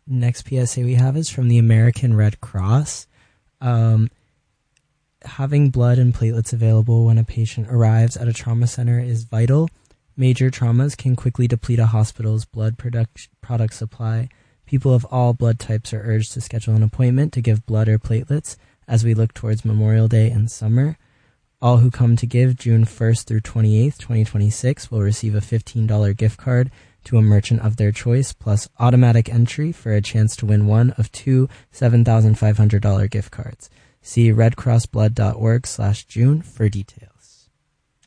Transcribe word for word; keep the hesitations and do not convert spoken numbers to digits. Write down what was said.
next P S A we have is from the American Red Cross. Um, having blood and platelets available when a patient arrives at a trauma center is vital. Major traumas can quickly deplete a hospital's blood product, product supply. People of all blood types are urged to schedule an appointment to give blood or platelets as we look towards Memorial Day and summer. All who come to give June first through twenty-eighth, twenty twenty-six will receive a fifteen dollars gift card to a merchant of their choice, plus automatic entry for a chance to win one of two seven thousand five hundred dollars gift cards. See redcrossblood.org slash June for details.